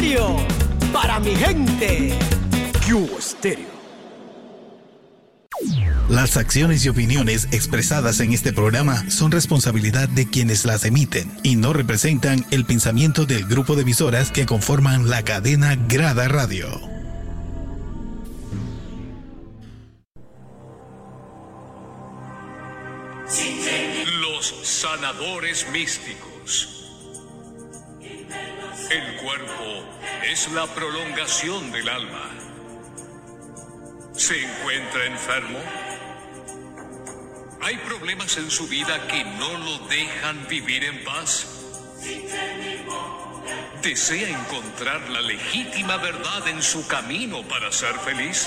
Estéreo, para mi gente. Cubo Estéreo. Las acciones y opiniones expresadas en este programa son responsabilidad de quienes las emiten y no representan el pensamiento del grupo de emisoras que conforman la cadena Grada Radio. Los sanadores místicos. El cuerpo es la prolongación del alma. ¿Se encuentra enfermo? ¿Hay problemas en su vida que no lo dejan vivir en paz? ¿Desea encontrar la legítima verdad en su camino para ser feliz?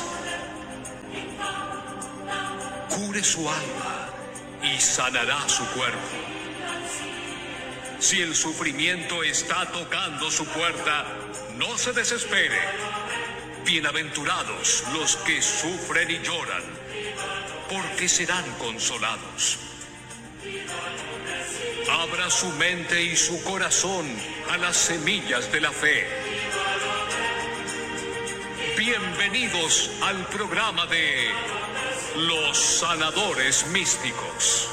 Cure su alma y sanará su cuerpo. Si el sufrimiento está tocando su puerta, no se desespere. Bienaventurados los que sufren y lloran, porque serán consolados. Abra su mente y su corazón a las semillas de la fe. Bienvenidos al programa de Los Sanadores Místicos.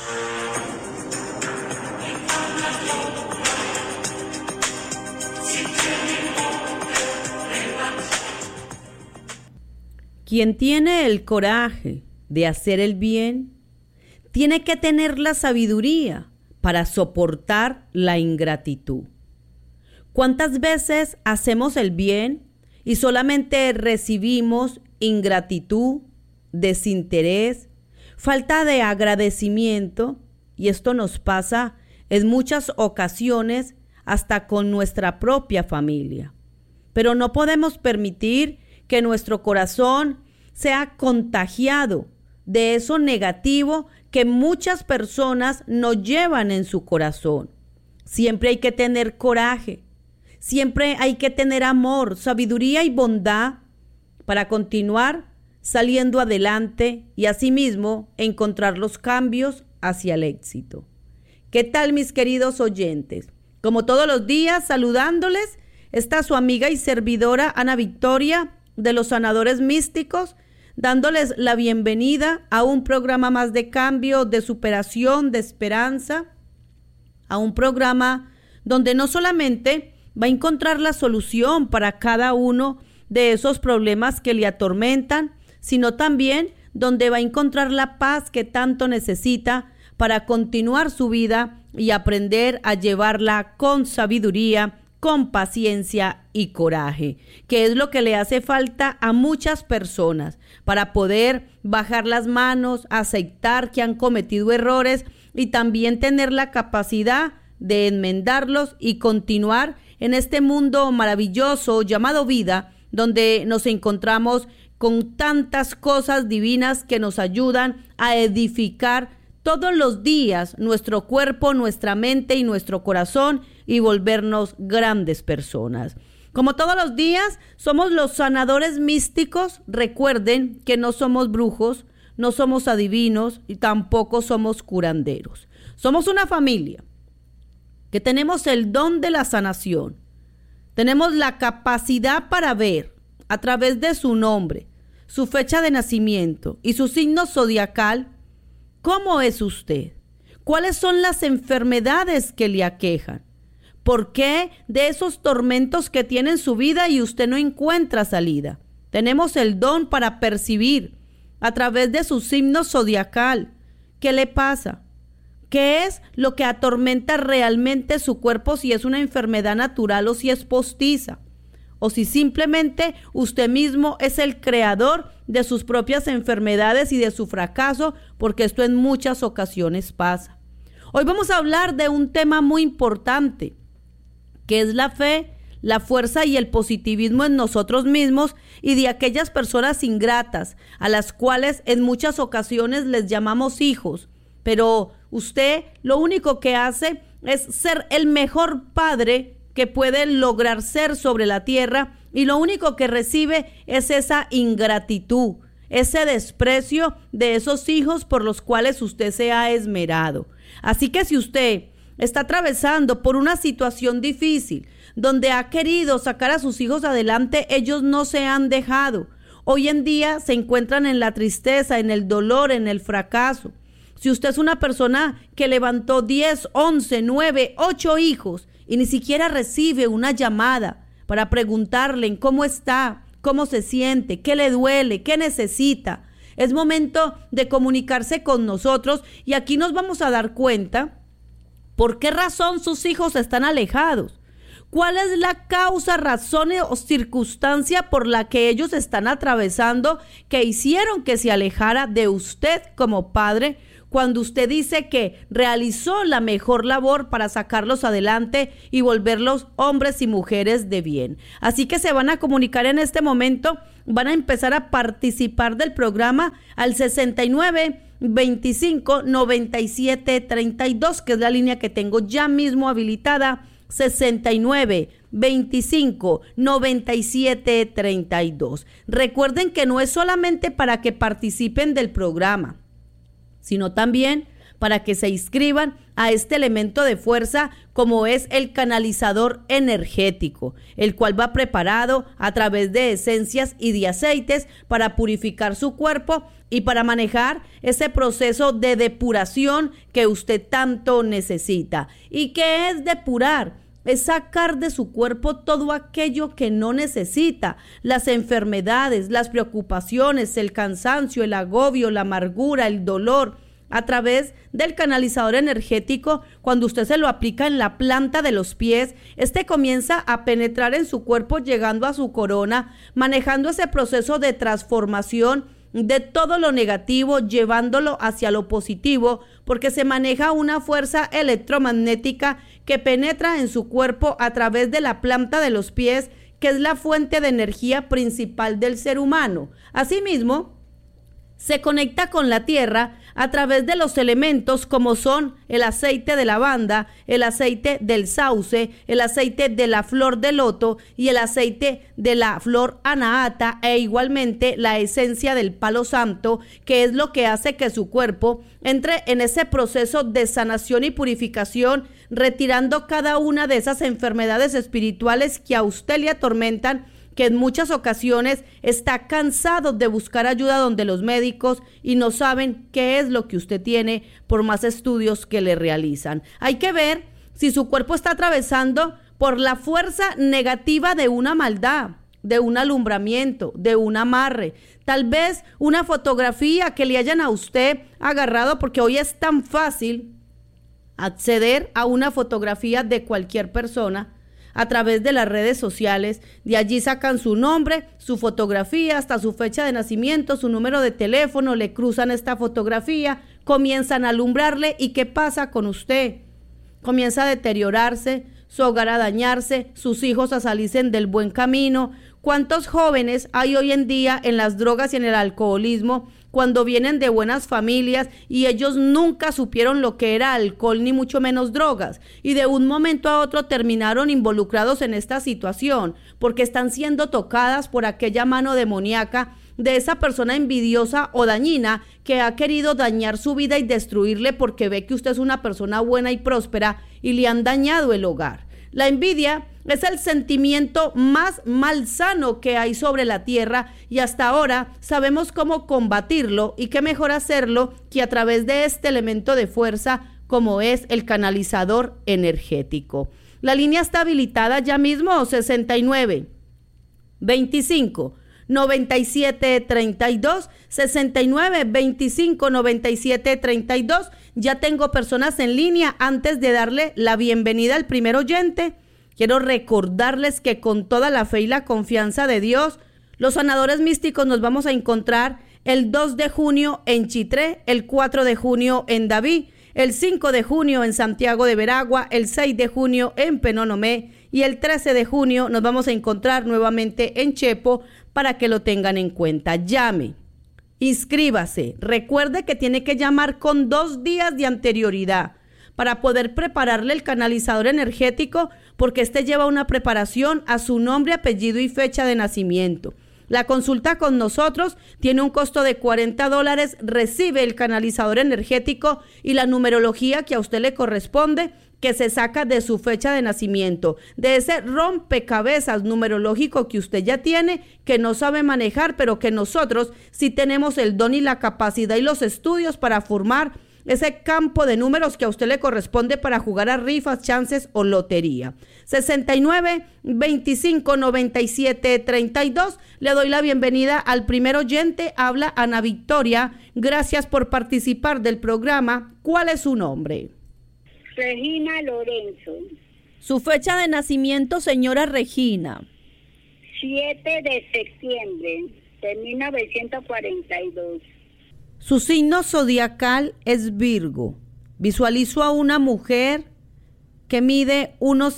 Quien tiene el coraje de hacer el bien, tiene que tener la sabiduría para soportar la ingratitud. ¿Cuántas veces hacemos el bien y solamente recibimos ingratitud, desinterés, falta de agradecimiento? Y esto nos pasa en muchas ocasiones hasta con nuestra propia familia. Pero no podemos permitir que nuestro corazón sea contagiado de eso negativo que muchas personas nos llevan en su corazón. Siempre hay que tener coraje, siempre hay que tener amor, sabiduría y bondad para continuar saliendo adelante y asimismo encontrar los cambios hacia el éxito. ¿Qué tal, mis queridos oyentes? Como todos los días, saludándoles, está su amiga y servidora Ana Victoria de los Sanadores Místicos, dándoles la bienvenida a un programa más de cambio, de superación, de esperanza, a un programa donde no solamente va a encontrar la solución para cada uno de esos problemas que le atormentan, sino también donde va a encontrar la paz que tanto necesita para continuar su vida y aprender a llevarla con sabiduría, con paciencia y coraje, que es lo que le hace falta a muchas personas para poder bajar las manos, aceptar que han cometido errores y también tener la capacidad de enmendarlos y continuar en este mundo maravilloso llamado vida, donde nos encontramos con tantas cosas divinas que nos ayudan a edificar todos los días nuestro cuerpo, nuestra mente y nuestro corazón y volvernos grandes personas. Como todos los días, somos los sanadores místicos. Recuerden que no somos brujos, no somos adivinos y tampoco somos curanderos. Somos una familia que tenemos el don de la sanación. Tenemos la capacidad para ver a través de su nombre, su fecha de nacimiento y su signo zodiacal. ¿Cómo es usted? ¿Cuáles son las enfermedades que le aquejan? ¿Por qué de esos tormentos que tiene en su vida y usted no encuentra salida? Tenemos el don para percibir a través de su signo zodiacal. ¿Qué le pasa? ¿Qué es lo que atormenta realmente su cuerpo, si es una enfermedad natural o si es postiza? O si simplemente usted mismo es el creador de sus propias enfermedades y de su fracaso, porque esto en muchas ocasiones pasa. Hoy vamos a hablar de un tema muy importante, que es la fe, la fuerza y el positivismo en nosotros mismos y de aquellas personas ingratas, a las cuales en muchas ocasiones les llamamos hijos. Pero usted lo único que hace es ser el mejor padre que puede lograr ser sobre la tierra, y lo único que recibe es esa ingratitud, ese desprecio de esos hijos por los cuales usted se ha esmerado. Así que si usted está atravesando por una situación difícil, donde ha querido sacar a sus hijos adelante, ellos no se han dejado. Hoy en día se encuentran en la tristeza, en el dolor, en el fracaso. Si usted es una persona que levantó 10, 11, 9, 8 hijos y ni siquiera recibe una llamada para preguntarle en cómo está, cómo se siente, qué le duele, qué necesita, es momento de comunicarse con nosotros y aquí nos vamos a dar cuenta por qué razón sus hijos están alejados. ¿Cuál es la causa, razón o circunstancia por la que ellos están atravesando que hicieron que se alejara de usted como padre cuando usted dice que realizó la mejor labor para sacarlos adelante y volverlos hombres y mujeres de bien? Así que se van a comunicar en este momento, van a empezar a participar del programa al 69 25 97 32, que es la línea que tengo ya mismo habilitada. 69 25 97 32. Recuerden que no es solamente para que participen del programa, sino también para que se inscriban a este elemento de fuerza como es el canalizador energético, el cual va preparado a través de esencias y de aceites para purificar su cuerpo y para manejar ese proceso de depuración que usted tanto necesita. ¿Y qué es depurar? Es sacar de su cuerpo todo aquello que no necesita, las enfermedades, las preocupaciones, el cansancio, el agobio, la amargura, el dolor. A través del canalizador energético, cuando usted se lo aplica en la planta de los pies, este comienza a penetrar en su cuerpo, llegando a su corona, manejando ese proceso de transformación de todo lo negativo, llevándolo hacia lo positivo, porque se maneja una fuerza electromagnética que penetra en su cuerpo a través de la planta de los pies, que es la fuente de energía principal del ser humano. Asimismo, se conecta con la tierra a través de los elementos como son el aceite de lavanda, el aceite del sauce, el aceite de la flor de loto y el aceite de la flor anahata, e igualmente la esencia del palo santo, que es lo que hace que su cuerpo entre en ese proceso de sanación y purificación, retirando cada una de esas enfermedades espirituales que a usted le atormentan, que en muchas ocasiones está cansado de buscar ayuda donde los médicos y no saben qué es lo que usted tiene por más estudios que le realizan. Hay que ver si su cuerpo está atravesando por la fuerza negativa de una maldad, de un alumbramiento, de un amarre, tal vez una fotografía que le hayan a usted agarrado, porque hoy es tan fácil acceder a una fotografía de cualquier persona a través de las redes sociales. De allí sacan su nombre, su fotografía, hasta su fecha de nacimiento, su número de teléfono, le cruzan esta fotografía, comienzan a alumbrarle. ¿Y qué pasa con usted? Comienza a deteriorarse, su hogar a dañarse, sus hijos a salirse del buen camino. ¿Cuántos jóvenes hay hoy en día en las drogas y en el alcoholismo cuando vienen de buenas familias y ellos nunca supieron lo que era alcohol ni mucho menos drogas, y de un momento a otro terminaron involucrados en esta situación porque están siendo tocadas por aquella mano demoníaca de esa persona envidiosa o dañina que ha querido dañar su vida y destruirle porque ve que usted es una persona buena y próspera y le han dañado el hogar? La envidia es el sentimiento más malsano que hay sobre la tierra y hasta ahora sabemos cómo combatirlo, y qué mejor hacerlo que a través de este elemento de fuerza como es el canalizador energético. La línea está habilitada ya mismo, 69 25 97 32, 69 25 97 32. Ya tengo personas en línea. Antes de darle la bienvenida al primer oyente, quiero recordarles que con toda la fe y la confianza de Dios, los sanadores místicos nos vamos a encontrar el 2 de junio en Chitré, el 4 de junio en Daví, el 5 de junio en Santiago de Veragua, el 6 de junio en Penonomé y el 13 de junio nos vamos a encontrar nuevamente en Chepo, para que lo tengan en cuenta. Llame, inscríbase, recuerde que tiene que llamar con 2 días de anterioridad para poder prepararle el canalizador energético, porque este lleva una preparación a su nombre, apellido y fecha de nacimiento. La consulta con nosotros tiene un costo de $40, recibe el canalizador energético y la numerología que a usted le corresponde, que se saca de su fecha de nacimiento, de ese rompecabezas numerológico que usted ya tiene, que no sabe manejar, pero que nosotros sí tenemos el don y la capacidad y los estudios para formar ese campo de números que a usted le corresponde para jugar a rifas, chances o lotería. 69 25 97 32. Le doy la bienvenida al primer oyente. Habla Ana Victoria. Gracias por participar del programa. ¿Cuál es su nombre? Regina Lorenzo. Su fecha de nacimiento, señora Regina. 7 de septiembre de 1942. Su signo zodiacal es Virgo. Visualizo a una mujer que mide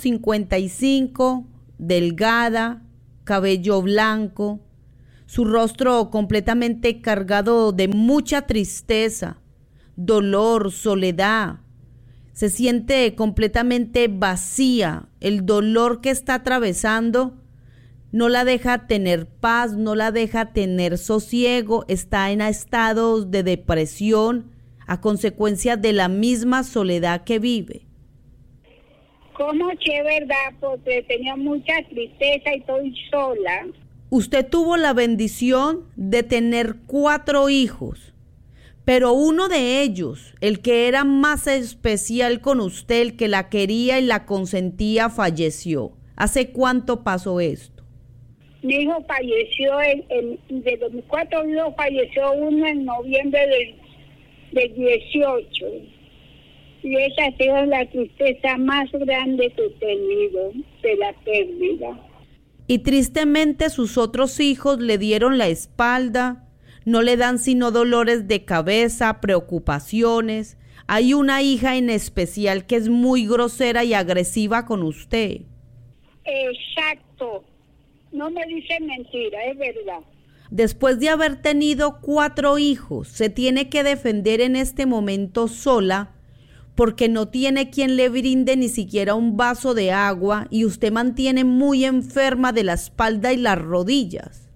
1,55, delgada, cabello blanco, su rostro completamente cargado de mucha tristeza, dolor, soledad. Se siente completamente vacía. El dolor que está atravesando no la deja tener paz, no la deja tener sosiego, está en estados de depresión a consecuencia de la misma soledad que vive. ¿Cómo que verdad? Porque tenía mucha tristeza y estoy sola. Usted tuvo la bendición de tener 4 hijos, pero uno de ellos, el que era más especial con usted, el que la quería y la consentía, falleció. ¿Hace cuánto pasó esto? Mi hijo falleció de los 4 hijos, falleció uno en noviembre del 18. Y esa ha sido la tristeza más grande que he tenido de la pérdida. Y tristemente sus otros hijos le dieron la espalda, no le dan sino dolores de cabeza, preocupaciones. Hay una hija en especial que es muy grosera y agresiva con usted. Exacto. No me dice mentira, es verdad. Después de haber tenido 4 hijos, se tiene que defender en este momento sola porque no tiene quien le brinde ni siquiera un vaso de agua y usted mantiene muy enferma de la espalda y las rodillas.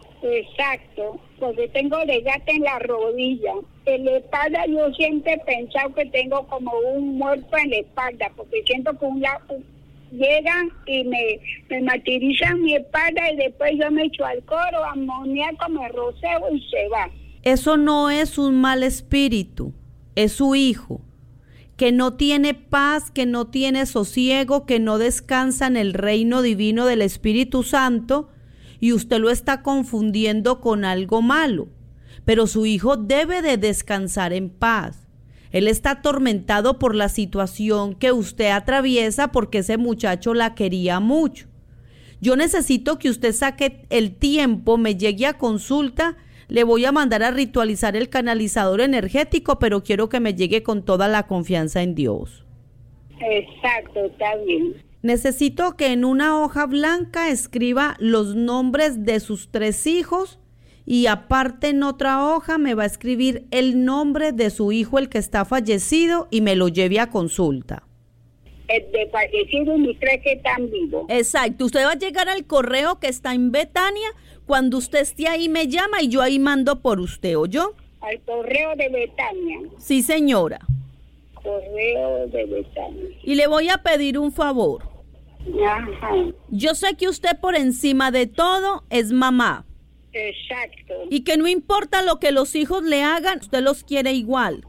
Exacto, porque tengo desgaste en la rodilla. En la espalda yo siempre he pensado que tengo como un muerto en la espalda, porque siento que un lado llegan y me martirizan mi espalda y después yo me echo alcohol o amoníaco, me roceo y se va. Eso no es un mal espíritu, es su hijo, que no tiene paz, que no tiene sosiego, que no descansa en el reino divino del Espíritu Santo y usted lo está confundiendo con algo malo. Pero su hijo debe de descansar en paz. Él está atormentado por la situación que usted atraviesa porque ese muchacho la quería mucho. Yo necesito que usted saque el tiempo, me llegue a consulta, le voy a mandar a ritualizar el canalizador energético, pero quiero que me llegue con toda la confianza en Dios. Exacto, está bien. Necesito que en una hoja blanca escriba los nombres de sus 3 hijos y aparte en otra hoja me va a escribir el nombre de su hijo, el que está fallecido, y me lo lleve a consulta. El de fallecido y mis 3 que están vivos. Exacto, usted va a llegar al correo que está en Betania, cuando usted esté ahí me llama y yo ahí mando por usted, ¿oyó? Al correo de Betania. Sí, señora. Correo de Betania. Y le voy a pedir un favor. Ajá. Yo sé que usted por encima de todo es mamá. Exacto. Y que no importa lo que los hijos le hagan, usted los quiere igual.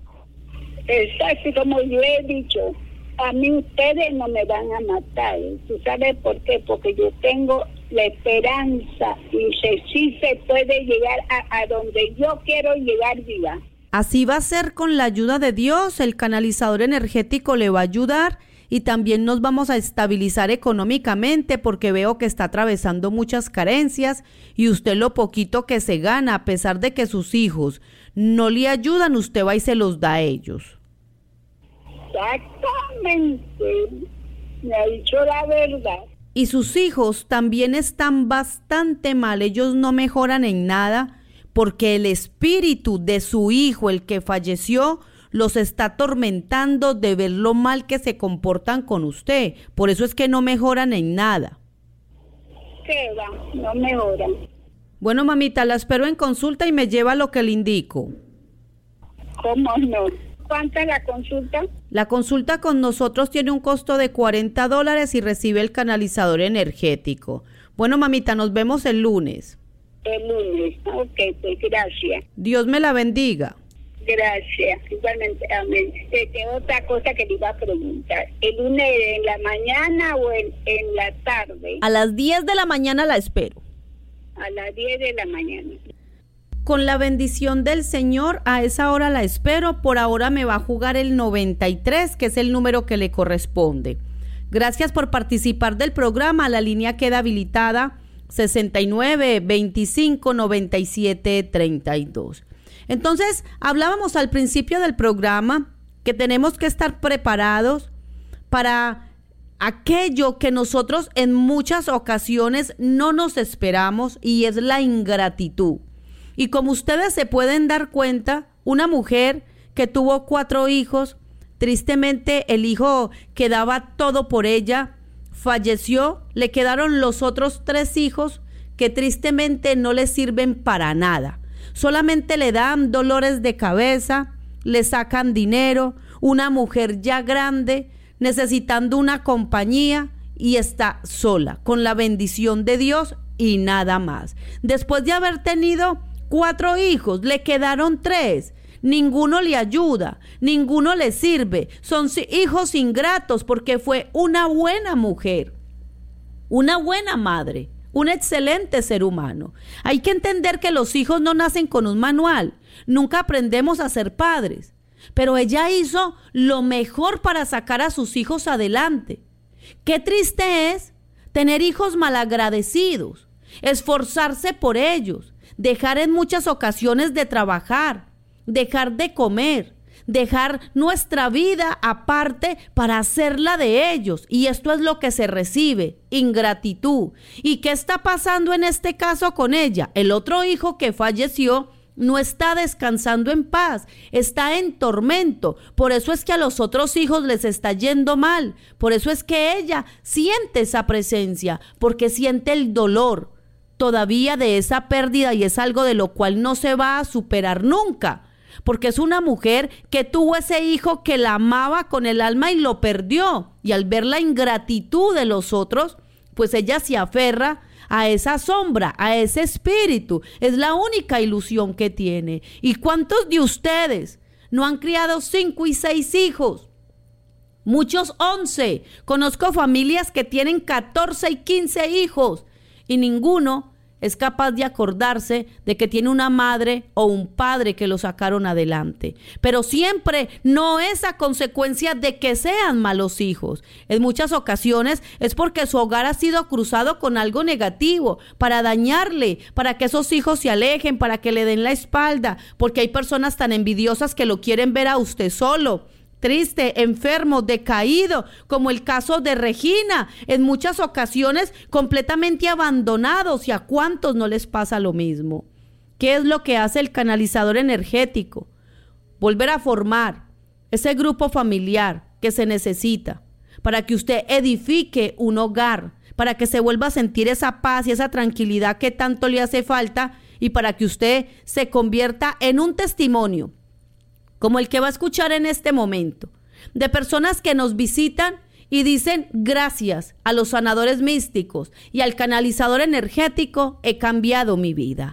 Exacto, como yo he dicho, a mí ustedes no me van a matar. ¿Tú sabes por qué? Porque yo tengo la esperanza y sí se puede llegar a donde yo quiero llegar viva. Así va a ser con la ayuda de Dios. El canalizador energético le va a ayudar y también nos vamos a estabilizar económicamente porque veo que está atravesando muchas carencias y usted lo poquito que se gana, a pesar de que sus hijos no le ayudan, usted va y se los da a ellos. Exactamente, me ha dicho la verdad. Y sus hijos también están bastante mal, ellos no mejoran en nada porque el espíritu de su hijo, el que falleció, los está atormentando de ver lo mal que se comportan con usted. Por eso es que no mejoran en nada. ¿Qué va? No mejoran. Bueno, mamita, la espero en consulta y me lleva lo que le indico. ¿Cómo no? ¿Cuánta es la consulta? La consulta con nosotros tiene un costo de $40 y recibe el canalizador energético. Bueno, mamita, nos vemos el lunes. El lunes. Ok, pues gracias. Dios me la bendiga. Gracias. Igualmente, amén. Otra cosa que le iba a preguntar. ¿El lunes en la mañana o en la tarde? A las 10 de la mañana la espero. A las 10 de la mañana. Con la bendición del Señor, a esa hora la espero. Por ahora me va a jugar el 93, que es el número que le corresponde. Gracias por participar del programa. La línea queda habilitada 69 25 97 32. Entonces, hablábamos al principio del programa que tenemos que estar preparados para aquello que nosotros en muchas ocasiones no nos esperamos, y es la ingratitud. Y como ustedes se pueden dar cuenta, una mujer que tuvo 4 hijos, tristemente el hijo que daba todo por ella falleció, le quedaron los otros 3 hijos que tristemente no le sirven para nada. Solamente le dan dolores de cabeza, le sacan dinero, una mujer ya grande, necesitando una compañía, y está sola, con la bendición de Dios y nada más. Después de haber tenido 4 hijos, le quedaron 3. Ninguno le ayuda, ninguno le sirve. Son hijos ingratos porque fue una buena mujer, una buena madre, un excelente ser humano. Hay que entender que los hijos no nacen con un manual. Nunca aprendemos a ser padres. Pero ella hizo lo mejor para sacar a sus hijos adelante. Qué triste es tener hijos malagradecidos, esforzarse por ellos, dejar en muchas ocasiones de trabajar, dejar de comer, dejar nuestra vida aparte para hacerla de ellos. Y esto es lo que se recibe, ingratitud. ¿Y qué está pasando en este caso con ella? El otro hijo que falleció no está descansando en paz, está en tormento. Por eso es que a los otros hijos les está yendo mal. Por eso es que ella siente esa presencia, porque siente el dolor todavía de esa pérdida, y es algo de lo cual no se va a superar nunca. Porque es una mujer que tuvo ese hijo que la amaba con el alma y lo perdió. Y al ver la ingratitud de los otros, pues ella se aferra a esa sombra, a ese espíritu. Es la única ilusión que tiene. ¿Y cuántos de ustedes no han criado 5 y 6 hijos? Muchos 11. Conozco familias que tienen 14 y 15 hijos y ninguno es capaz de acordarse de que tiene una madre o un padre que lo sacaron adelante. Pero siempre no es a consecuencia de que sean malos hijos. En muchas ocasiones es porque su hogar ha sido cruzado con algo negativo para dañarle, para que esos hijos se alejen, para que le den la espalda, porque hay personas tan envidiosas que lo quieren ver a usted solo, triste, enfermo, decaído, como el caso de Regina, en muchas ocasiones completamente abandonados. ¿Y a cuántos no les pasa lo mismo? ¿Qué es lo que hace el canalizador energético? Volver a formar ese grupo familiar que se necesita para que usted edifique un hogar, para que se vuelva a sentir esa paz y esa tranquilidad que tanto le hace falta, y para que usted se convierta en un testimonio como el que va a escuchar en este momento, de personas que nos visitan y dicen: gracias a los sanadores místicos y al canalizador energético he cambiado mi vida.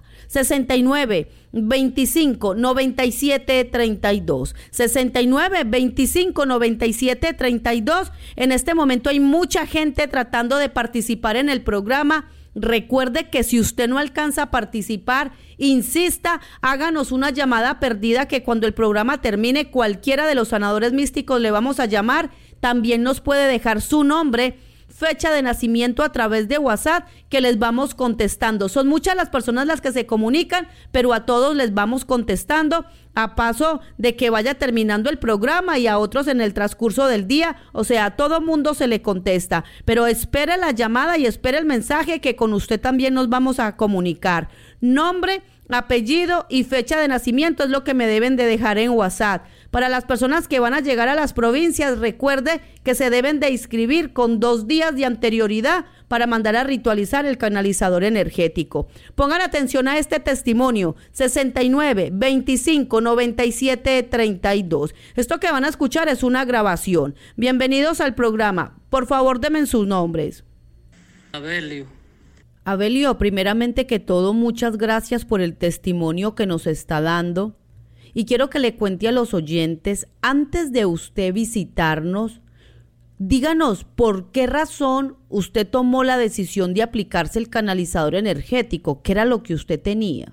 69 25 97 32 69 25 97 32. En este momento hay mucha gente tratando de participar en el programa. Recuerde que si usted no alcanza a participar, insista, háganos una llamada perdida, que cuando el programa termine, cualquiera de los sanadores místicos le vamos a llamar. También nos puede dejar su nombre, fecha de nacimiento a través de WhatsApp, que les vamos contestando. Son muchas las personas las que se comunican, pero a todos les vamos contestando a paso de que vaya terminando el programa, y a otros en el transcurso del día. O sea, a todo mundo se le contesta, pero espere la llamada y espere el mensaje, que con usted también nos vamos a comunicar. Nombre, apellido y fecha de nacimiento es lo que me deben de dejar en WhatsApp, Para las personas que van a llegar a las provincias, recuerde que se deben de inscribir con 2 días de anterioridad para mandar a ritualizar el canalizador energético. Pongan atención a este testimonio, 69 25 97 32. Esto que van a escuchar es una grabación. Bienvenidos al programa. Por favor, denme sus nombres. Abelio, primeramente que todo, muchas gracias por el testimonio que nos está dando. Y quiero que le cuente a los oyentes, antes de usted visitarnos, díganos por qué razón usted tomó la decisión de aplicarse el canalizador energético. ¿Qué era lo que usted tenía?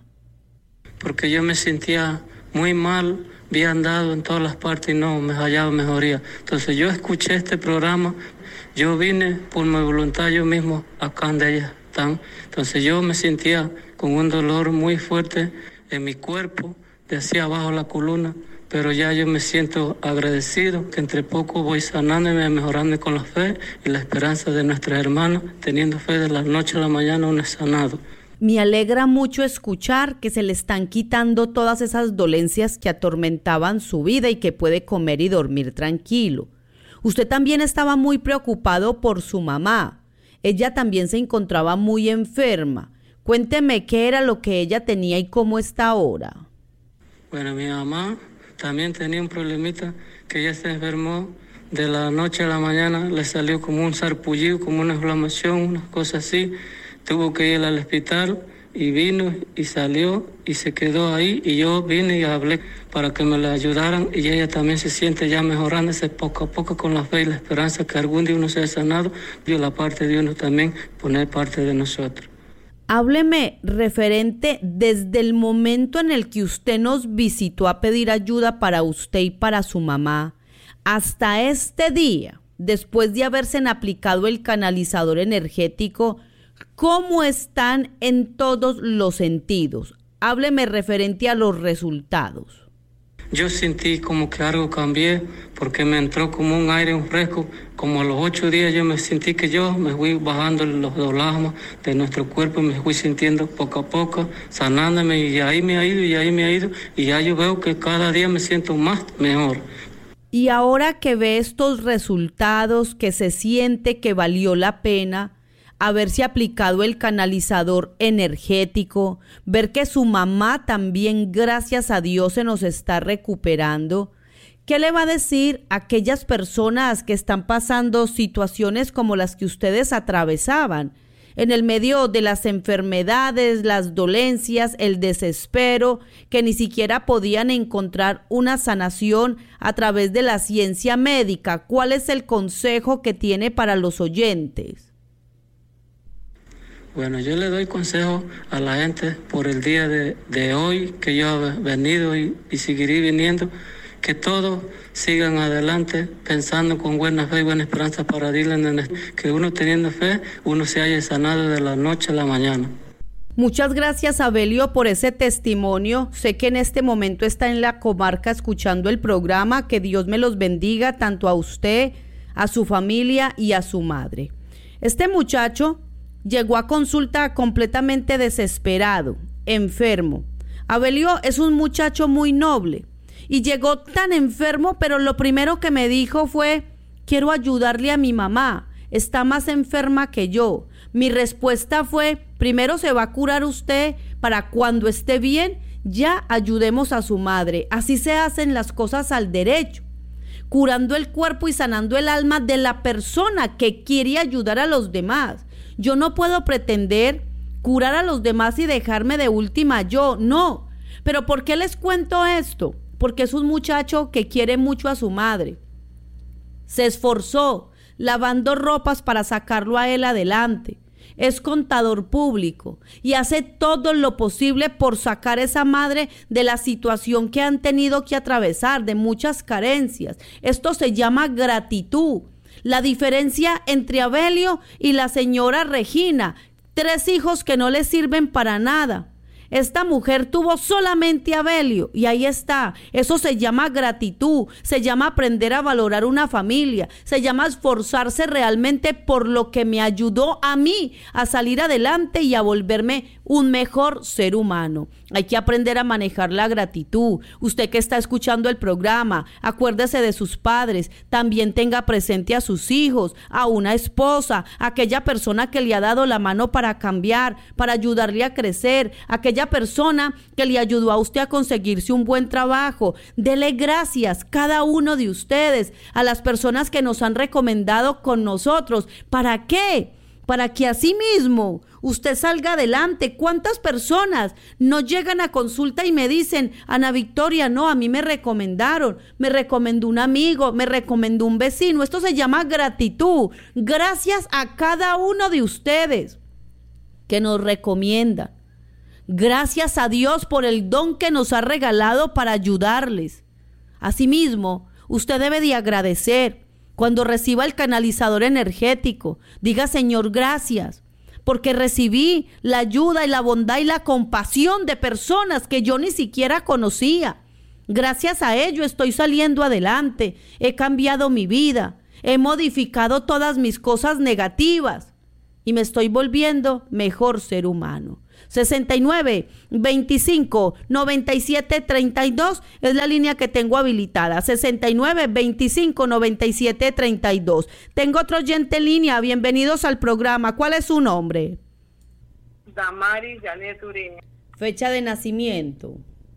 Porque yo me sentía muy mal, había andado en todas las partes y no me hallaba mejoría. Entonces yo escuché este programa, yo vine por mi voluntad yo mismo acá donde ellas están. Entonces yo me sentía con un dolor muy fuerte en mi cuerpo, de hacia abajo la columna, pero ya yo me siento agradecido que entre poco voy sanándome, mejorando con la fe y la esperanza de nuestras hermanas, teniendo fe de la noche a la mañana uno es sanado. Me alegra mucho escuchar que se le están quitando todas esas dolencias que atormentaban su vida y que puede comer y dormir tranquilo. Usted también estaba muy preocupado por su mamá. Ella también se encontraba muy enferma. Cuénteme qué era lo que ella tenía y cómo está ahora. Bueno, mi mamá también tenía un problemita, que ella se enfermó de la noche a la mañana, le salió como un sarpullido, como una inflamación, unas cosas así. Tuvo que ir al hospital y vino y salió y se quedó ahí y yo vine y hablé para que me la ayudaran y ella también se siente ya mejorándose poco a poco con la fe y la esperanza que algún día uno sea sanado y la parte de uno también poner parte de nosotros. Hábleme referente desde el momento en el que usted nos visitó a pedir ayuda para usted y para su mamá, hasta este día, después de haberse aplicado el canalizador energético, ¿cómo están en todos los sentidos? Hábleme referente a los resultados. Yo sentí como que algo cambié porque me entró como un aire fresco. Como a los 8 días yo me sentí que yo me fui bajando los dolores de nuestro cuerpo y me fui sintiendo poco a poco, sanándome y ahí me ha ido y ya yo veo que cada día me siento más mejor. Y ahora que ve estos resultados, que se siente que valió la pena haberse aplicado el canalizador energético, ver que su mamá también, gracias a Dios, se nos está recuperando, ¿qué le va a decir a aquellas personas que están pasando situaciones como las que ustedes atravesaban, en el medio de las enfermedades, las dolencias, el desespero, que ni siquiera podían encontrar una sanación a través de la ciencia médica? ¿Cuál es el consejo que tiene para los oyentes? Bueno, yo le doy consejo a la gente por el día de hoy que yo he venido y seguiré viniendo, que todos sigan adelante pensando con buena fe y buena esperanza para decirle que uno teniendo fe, uno se haya sanado de la noche a la mañana. Muchas gracias, Abelio, por ese testimonio. Sé que en este momento está en la comarca escuchando el programa. Que Dios me los bendiga, tanto a usted, a su familia y a su madre. Este muchacho llegó a consulta completamente desesperado, enfermo. Abelio es un muchacho muy noble y llegó tan enfermo, pero lo primero que me dijo fue: quiero ayudarle a mi mamá, está más enferma que yo. Mi respuesta fue: primero se va a curar usted para cuando esté bien, ya ayudemos a su madre. Así se hacen las cosas al derecho, curando el cuerpo y sanando el alma de la persona que quiere ayudar a los demás. Yo no puedo pretender curar a los demás y dejarme de última yo, no. Pero ¿por qué les cuento esto? Porque es un muchacho que quiere mucho a su madre. Se esforzó lavando ropas para sacarlo a él adelante. Es contador público y hace todo lo posible por sacar a esa madre de la situación que han tenido que atravesar, de muchas carencias. Esto se llama gratitud. La diferencia entre Abelio y la señora Regina, 3 hijos que no le sirven para nada. Esta mujer tuvo solamente a Abelio y ahí está. Eso se llama gratitud, se llama aprender a valorar una familia, se llama esforzarse realmente por lo que me ayudó a mí a salir adelante y a volverme un mejor ser humano. Hay que aprender a manejar la gratitud. Usted que está escuchando el programa, acuérdese de sus padres, también tenga presente a sus hijos, a una esposa, a aquella persona que le ha dado la mano para cambiar, para ayudarle a crecer, aquella persona que le ayudó a usted a conseguirse un buen trabajo. Dele gracias cada uno de ustedes a las personas que nos han recomendado con nosotros. ¿Para qué? Para que así mismo usted salga adelante. ¿Cuántas personas nos llegan a consulta y me dicen, Ana Victoria, no, a mí me recomendaron, me recomendó un amigo, me recomendó un vecino? Esto se llama gratitud. Gracias a cada uno de ustedes que nos recomiendan. Gracias a Dios por el don que nos ha regalado para ayudarles. Asimismo, usted debe de agradecer. Cuando reciba el canalizador energético, diga: Señor, gracias, porque recibí la ayuda y la bondad y la compasión de personas que yo ni siquiera conocía. Gracias a ello estoy saliendo adelante, he cambiado mi vida, he modificado todas mis cosas negativas y me estoy volviendo mejor ser humano. 69 25 97 32 es la línea que tengo habilitada. 69 25 97 32. Tengo otro oyente en línea. Bienvenidos al programa. ¿Cuál es su nombre? Damaris Janet Uribe. Fecha de nacimiento.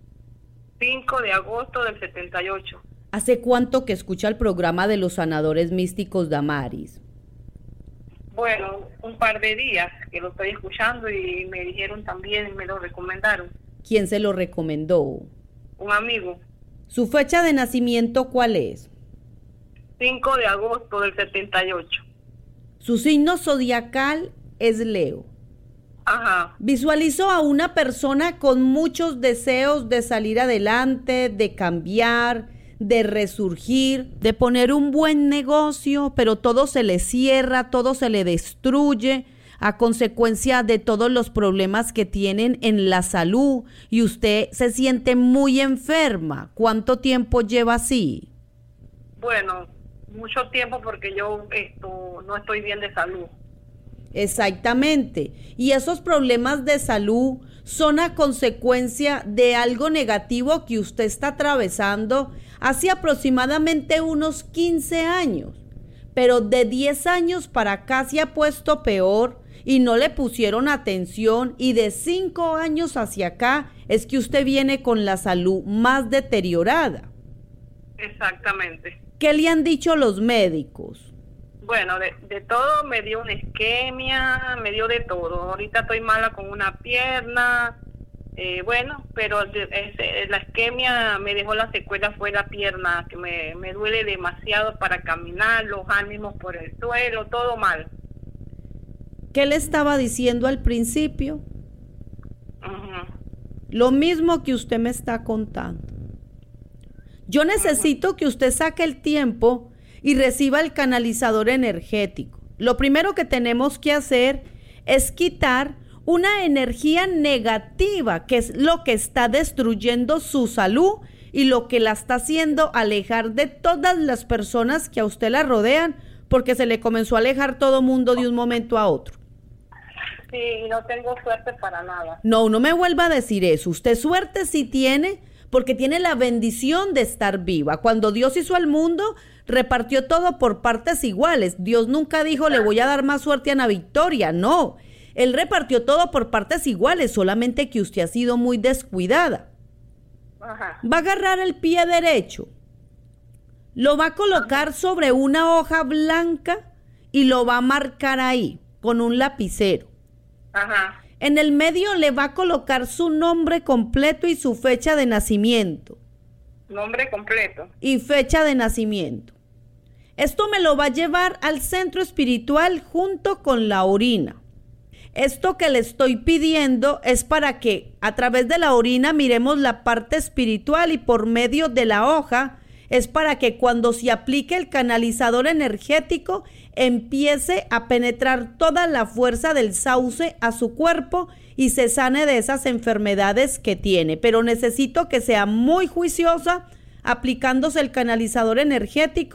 5 de agosto del 78. ¿Hace cuánto que escucha el programa de los sanadores místicos, Damaris? Bueno, un par de días que lo estoy escuchando y me dijeron también, me lo recomendaron. ¿Quién se lo recomendó? Un amigo. ¿Su fecha de nacimiento cuál es? 5 de agosto del 78. Su signo zodiacal es Leo. Ajá. Visualizo a una persona con muchos deseos de salir adelante, de cambiar, de resurgir, de poner un buen negocio, pero todo se le cierra, todo se le destruye a consecuencia de todos los problemas que tienen en la salud y usted se siente muy enferma. ¿Cuánto tiempo lleva así? Bueno, mucho tiempo porque yo no estoy bien de salud. Exactamente. Y esos problemas de salud son a consecuencia de algo negativo que usted está atravesando hace aproximadamente unos 15 años. Pero de 10 años para acá se ha puesto peor y no le pusieron atención, y de 5 años hacia acá es que usted viene con la salud más deteriorada. Exactamente. ¿Qué le han dicho los médicos? Bueno, de todo, me dio una isquemia, me dio de todo. Ahorita estoy mala con una pierna, pero la isquemia me dejó la secuela, fue la pierna, que me duele demasiado para caminar, los ánimos por el suelo, todo mal. ¿Qué le estaba diciendo al principio? Uh-huh. Lo mismo que usted me está contando. Yo necesito que usted saque el tiempo y reciba el canalizador energético. Lo primero que tenemos que hacer es quitar una energía negativa, que es lo que está destruyendo su salud y lo que la está haciendo alejar de todas las personas que a usted la rodean, porque se le comenzó a alejar todo mundo de un momento a otro. Sí, no tengo suerte para nada. No me vuelva a decir eso. Usted suerte sí tiene, porque tiene la bendición de estar viva. Cuando Dios hizo al mundo, repartió todo por partes iguales. Dios nunca dijo, le voy a dar más suerte a Ana Victoria. No, Él repartió todo por partes iguales, solamente que usted ha sido muy descuidada. Ajá. Va a agarrar el pie derecho, lo va a colocar sobre una hoja blanca y lo va a marcar ahí con un lapicero. Ajá. En el medio le va a colocar su nombre completo y su fecha de nacimiento. Nombre completo. Y fecha de nacimiento. Esto me lo va a llevar al centro espiritual junto con la orina. Esto que le estoy pidiendo es para que a través de la orina miremos la parte espiritual, y por medio de la hoja es para que cuando se aplique el canalizador energético empiece a penetrar toda la fuerza del sauce a su cuerpo y se sane de esas enfermedades que tiene. Pero necesito que sea muy juiciosa aplicándose el canalizador energético.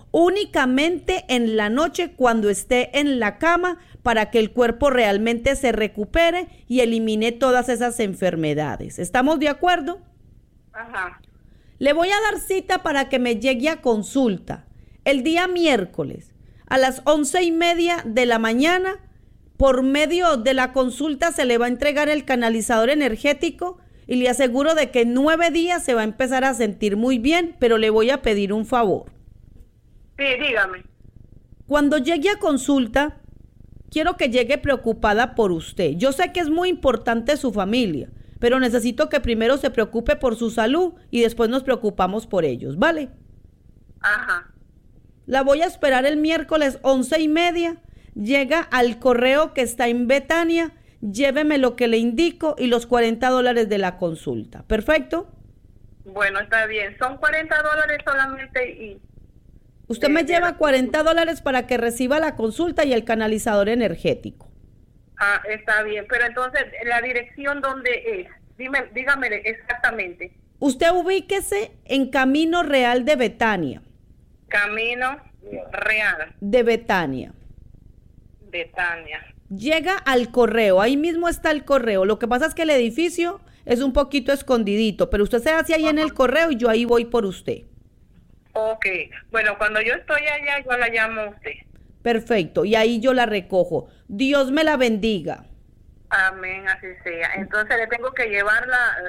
únicamente en la noche cuando esté en la cama para que el cuerpo realmente se recupere y elimine todas esas enfermedades. ¿Estamos de acuerdo? Ajá. Le voy a dar cita para que me llegue a consulta el día miércoles a las 11:30 de la mañana. Por medio de la consulta se le va a entregar el canalizador energético y le aseguro de que en 9 días se va a empezar a sentir muy bien, pero le voy a pedir un favor. Sí, dígame. Cuando llegue a consulta, quiero que llegue preocupada por usted. Yo sé que es muy importante su familia, pero necesito que primero se preocupe por su salud y después nos preocupamos por ellos, ¿vale? Ajá. La voy a esperar el miércoles 11:30. Llega al correo que está en Betania, lléveme lo que le indico y los $40 de la consulta. ¿Perfecto? Bueno, está bien. Son $40 solamente y... Usted me lleva $40 para que reciba la consulta y el canalizador energético. Ah, está bien. Pero entonces, ¿la dirección dónde es? Dígame exactamente. Usted ubíquese en Camino Real de Betania. Camino Real. De Betania. Betania. Llega al correo, ahí mismo está el correo. Lo que pasa es que el edificio es un poquito escondidito, pero usted se hace ahí en el correo y yo ahí voy por usted. Ok. Bueno, cuando yo estoy allá, yo la llamo a usted. Perfecto, y ahí yo la recojo. Dios me la bendiga. Amén, así sea. Entonces, ¿le tengo que llevar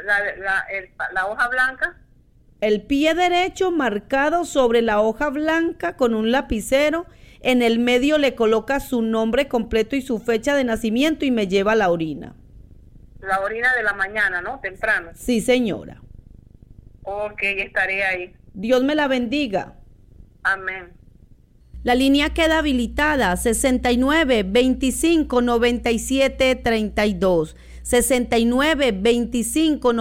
la hoja blanca? El pie derecho marcado sobre la hoja blanca con un lapicero. En el medio le coloca su nombre completo y su fecha de nacimiento y me lleva la orina. La orina de la mañana, ¿no? Temprano. Sí, señora. Ok, estaré ahí. Dios me la bendiga. Amén. La línea queda habilitada 69 25 97 32. 69 25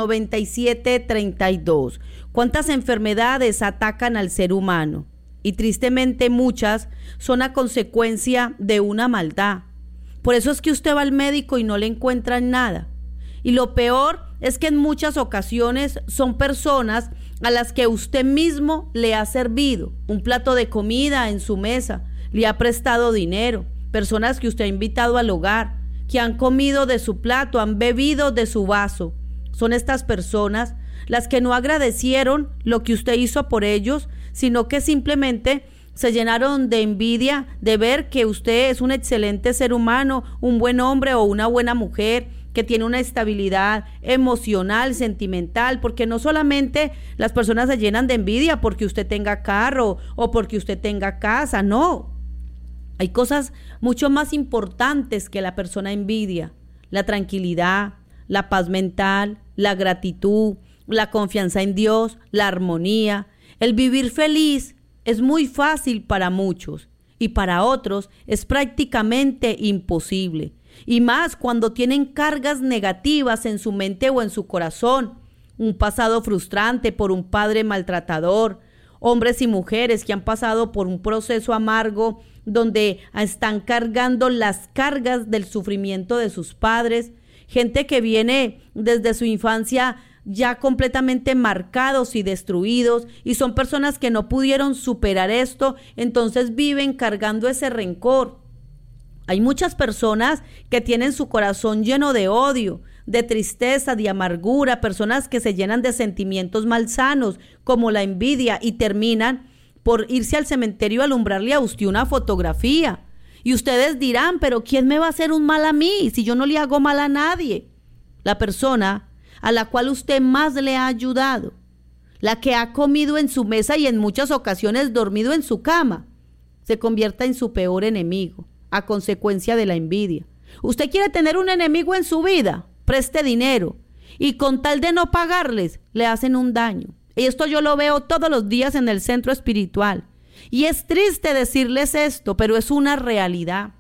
97 32. ¿Cuántas enfermedades atacan al ser humano? Y tristemente muchas son a consecuencia de una maldad. Por eso es que usted va al médico y no le encuentran nada. Y lo peor es que en muchas ocasiones son personas a las que usted mismo le ha servido un plato de comida en su mesa, le ha prestado dinero, personas que usted ha invitado al hogar, que han comido de su plato, han bebido de su vaso. Son estas personas las que no agradecieron lo que usted hizo por ellos, sino que simplemente se llenaron de envidia de ver que usted es un excelente ser humano, un buen hombre o una buena mujer, que tiene una estabilidad emocional, sentimental, porque no solamente las personas se llenan de envidia porque usted tenga carro o porque usted tenga casa, no. Hay cosas mucho más importantes que la persona envidia: la tranquilidad, la paz mental, la gratitud, la confianza en Dios, la armonía. El vivir feliz es muy fácil para muchos y para otros es prácticamente imposible. Y más cuando tienen cargas negativas en su mente o en su corazón, un pasado frustrante por un padre maltratador, hombres y mujeres que han pasado por un proceso amargo donde están cargando las cargas del sufrimiento de sus padres, gente que viene desde su infancia ya completamente marcados y destruidos, y son personas que no pudieron superar esto, entonces viven cargando ese rencor. Hay muchas personas que tienen su corazón lleno de odio, de tristeza, de amargura, personas que se llenan de sentimientos malsanos como la envidia y terminan por irse al cementerio a alumbrarle a usted una fotografía. Y ustedes dirán, pero ¿quién me va a hacer un mal a mí si yo no le hago mal a nadie? La persona a la cual usted más le ha ayudado, la que ha comido en su mesa y en muchas ocasiones dormido en su cama, se convierta en su peor enemigo a consecuencia de la envidia. ¿Usted quiere tener un enemigo en su vida? Preste dinero y con tal de no pagarles, le hacen un daño. Y esto yo lo veo todos los días en el centro espiritual. Y es triste decirles esto, pero es una realidad.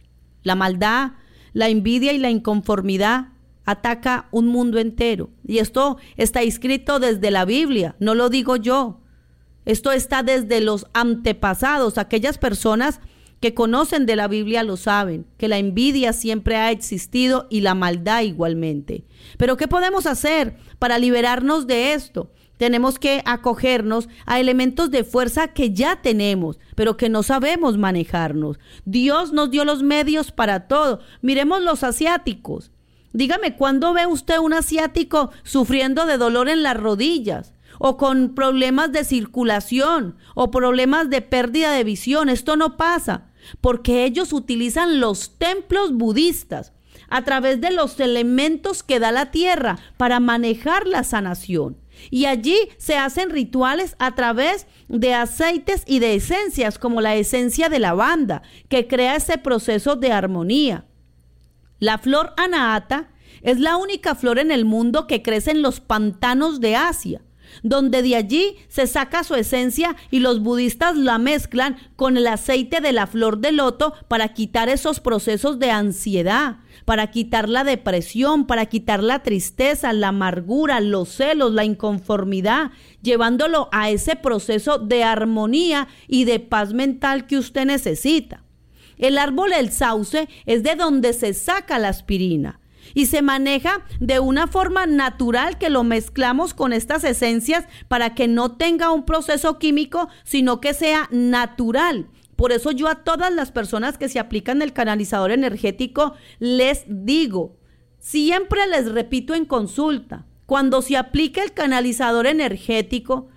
La maldad, la envidia y la inconformidad ataca un mundo entero. Y esto está escrito desde la Biblia, no lo digo yo. Esto está desde los antepasados. Aquellas personas que conocen de la Biblia lo saben, que la envidia siempre ha existido y la maldad igualmente. Pero ¿qué podemos hacer para liberarnos de esto? Tenemos que acogernos a elementos de fuerza que ya tenemos, pero que no sabemos manejarnos. Dios nos dio los medios para todo. Miremos los asiáticos. Dígame, ¿cuándo ve usted un asiático sufriendo de dolor en las rodillas? O con problemas de circulación, o problemas de pérdida de visión. Esto no pasa, porque ellos utilizan los templos budistas a través de los elementos que da la tierra para manejar la sanación. Y allí se hacen rituales a través de aceites y de esencias, como la esencia de lavanda, que crea ese proceso de armonía. La flor anahata es la única flor en el mundo que crece en los pantanos de Asia, donde de allí se saca su esencia y los budistas la mezclan con el aceite de la flor de loto para quitar esos procesos de ansiedad, para quitar la depresión, para quitar la tristeza, la amargura, los celos, la inconformidad, llevándolo a ese proceso de armonía y de paz mental que usted necesita. El árbol del sauce es de donde se saca la aspirina y se maneja de una forma natural, que lo mezclamos con estas esencias para que no tenga un proceso químico, sino que sea natural. Por eso yo a todas las personas que se aplican el canalizador energético les digo, siempre les repito en consulta, cuando se aplique el canalizador energético,